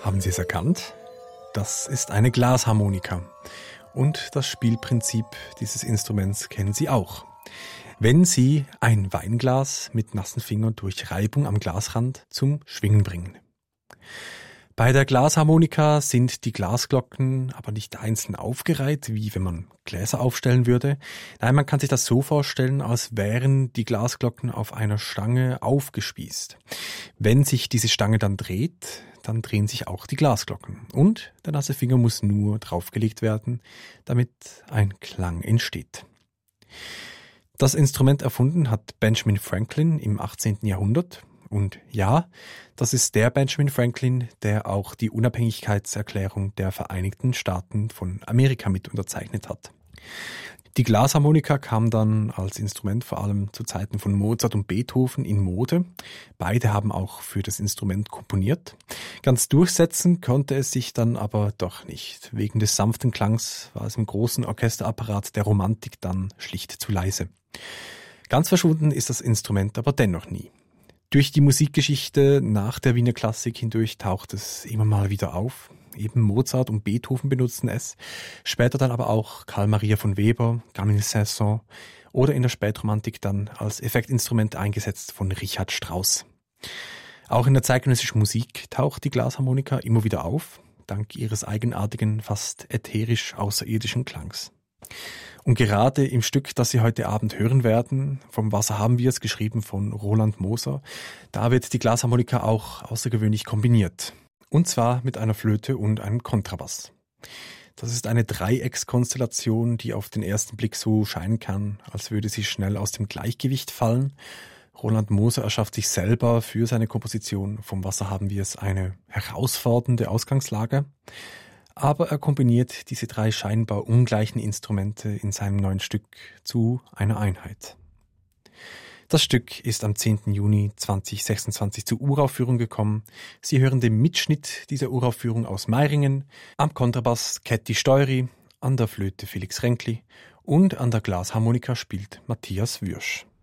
Haben Sie es erkannt? Das ist eine Glasharmonika. Und das Spielprinzip dieses Instruments kennen Sie auch. Wenn Sie ein Weinglas mit nassen Fingern durch Reibung am Glasrand zum Schwingen bringen. Bei der Glasharmonika sind die Glasglocken aber nicht einzeln aufgereiht, wie wenn man Gläser aufstellen würde. Nein, man kann sich das so vorstellen, als wären die Glasglocken auf einer Stange aufgespießt. Wenn sich diese Stange dann dreht, dann drehen sich auch die Glasglocken. Und der nasse Finger muss nur draufgelegt werden, damit ein Klang entsteht. Das Instrument erfunden hat Benjamin Franklin im 18. Jahrhundert. Und ja, das ist der Benjamin Franklin, der auch die Unabhängigkeitserklärung der Vereinigten Staaten von Amerika mit unterzeichnet hat. Die Glasharmonika kam dann als Instrument vor allem zu Zeiten von Mozart und Beethoven in Mode. Beide haben auch für das Instrument komponiert. Ganz durchsetzen konnte es sich dann aber doch nicht. Wegen des sanften Klangs war es im großen Orchesterapparat der Romantik dann schlicht zu leise. Ganz verschwunden ist das Instrument aber dennoch nie. Durch die Musikgeschichte nach der Wiener Klassik hindurch taucht es immer mal wieder auf. Eben Mozart und Beethoven benutzen es, später dann aber auch Carl Maria von Weber, Camille Saint-Saëns oder in der Spätromantik dann als Effektinstrument eingesetzt von Richard Strauss. Auch in der zeitgenössischen Musik taucht die Glasharmonika immer wieder auf, dank ihres eigenartigen, fast ätherisch außerirdischen Klangs. Und gerade im Stück, das Sie heute Abend hören werden, vom Wasser haben wir es, geschrieben von Roland Moser, da wird die Glasharmonika auch außergewöhnlich kombiniert. Und zwar mit einer Flöte und einem Kontrabass. Das ist eine Dreieckskonstellation, die auf den ersten Blick so scheinen kann, als würde sie schnell aus dem Gleichgewicht fallen. Roland Moser erschafft sich selber für seine Komposition Vom Wasser haben wir es eine herausfordernde Ausgangslage. Aber er kombiniert diese drei scheinbar ungleichen Instrumente in seinem neuen Stück zu einer Einheit. Das Stück ist am 10. Juni 2026 zur Uraufführung gekommen. Sie hören den Mitschnitt dieser Uraufführung aus Meiringen, am Kontrabass Käthi Steury, an der Flöte Felix Renkli und an der Glasharmonika spielt Matthias Würsch.